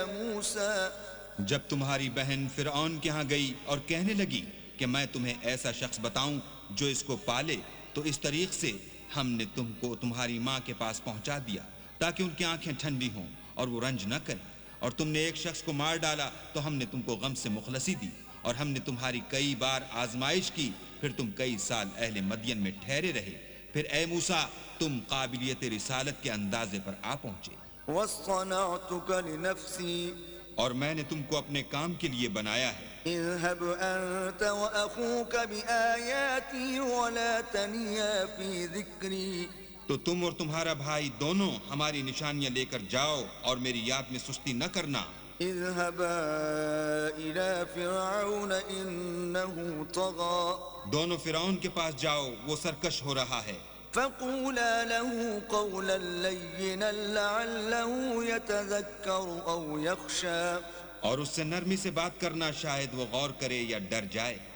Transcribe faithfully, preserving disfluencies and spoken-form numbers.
موسى جب تمہاری بہن فرعون کے ہاں گئی اور کہنے لگی کہ میں تمہیں ایسا شخص بتاؤں جو اس کو پالے، تو اس طریق سے ہم نے تم کو تمہاری ماں کے پاس پہنچا دیا تاکہ ان کی آنکھیں ٹھنڈی ہوں اور وہ رنج نہ کریں، اور تم نے ایک شخص کو مار ڈالا تو ہم نے تم کو غم سے مخلصی دی، اور ہم نے تمہاری کئی بار آزمائش کی، پھر تم کئی سال اہل مدین میں ٹھہرے رہے، پھر اے موسیٰ تم قابلیت رسالت کے اندازے پر آ پہنچے، واصطنعتك لنفسي اور میں نے تم کو اپنے کام کے لیے بنایا ہے، اذهب أنت وأخوك بآياتي ولا تنيا في ذكري تو تم اور تمہارا بھائی دونوں ہماری نشانیاں لے کر جاؤ اور میری یاد میں سستی نہ کرنا، اذهبا إلى فرعون إنه طغى دونوں فرعون کے پاس جاؤ، وہ سرکش ہو رہا ہے، فقولا له قولا لينا لعله يتذكر أو يخشى اور اس سے نرمی سے بات کرنا، شاید وہ غور کرے یا ڈر جائے۔